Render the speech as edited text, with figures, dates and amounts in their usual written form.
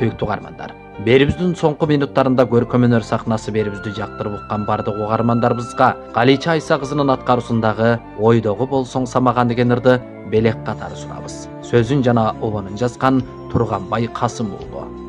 Сүйүктүү угармандар, берибиздин соңку минуттарында көркөм өнөр сахнасы берибизди жактырып уккан бардык угармандарыбызга Галича Айса кызынын аткаруусундагы Ойдогу болсоң самаган деген ырды белек катары сурабыз. Сөзүн жана обонун жазган Турганбай Касым уулу.